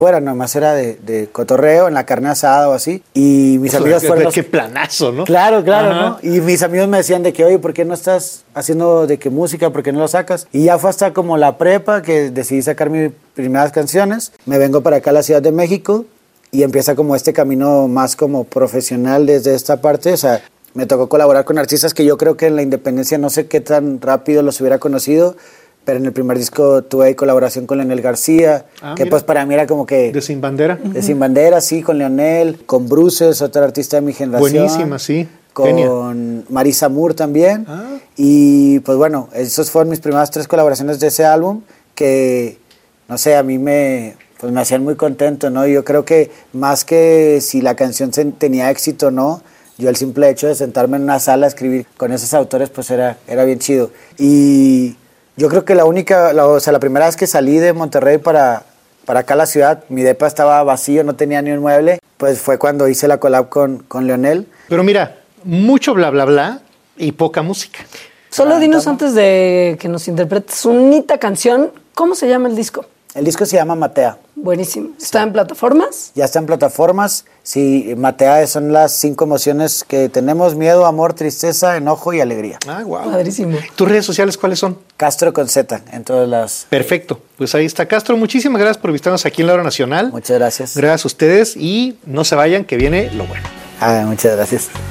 fuera, nomás era de cotorreo, en la carne asada o así. Y mis amigos fueron los... Qué planazo, ¿no? Claro, Ajá. ¿no? Y mis amigos me decían de que, oye, ¿por qué no estás haciendo de que música? ¿Por qué no lo sacas? Y ya fue hasta como la prepa que decidí sacar mis primeras canciones. Me vengo para acá a la Ciudad de México y empieza como este camino más como profesional desde esta parte. O sea, me tocó colaborar con artistas que yo creo que en la independencia no sé qué tan rápido los hubiera conocido. Pero en el primer disco tuve ahí colaboración con Leonel García, que mira. pues para mí era como que... ¿De Sin Bandera? De Sin Bandera, sí, con Leonel, con Bruces, otro artista de mi generación. Buenísima, sí. Con Genia. Marisa Moore también. Y pues bueno, esos fueron mis primeras 3 colaboraciones de ese álbum que, no sé, a mí me hacían muy contento, ¿no? Yo creo que más que si la canción tenía éxito o no, yo el simple hecho de sentarme en una sala a escribir con esos autores pues era bien chido. Y... yo creo que la primera vez que salí de Monterrey para acá a la ciudad, mi depa estaba vacío, no tenía ni un mueble, pues fue cuando hice la collab con Leonel. Pero mira, mucho bla, bla, bla y poca música. Solo dinos antes de que nos interpretes unita canción, ¿cómo se llama el disco? El disco se llama Matea. Buenísimo. ¿Está en plataformas? Ya está en plataformas. Sí, Matea son las 5 emociones que tenemos: miedo, amor, tristeza, enojo y alegría. Ah, wow. Padrísimo. ¿Tus redes sociales cuáles son? Castro con Z, en todas las... Perfecto. Pues ahí está Castro. Muchísimas gracias por visitarnos aquí en La Hora Nacional. Muchas gracias. Gracias a ustedes y no se vayan que viene lo bueno. Muchas gracias.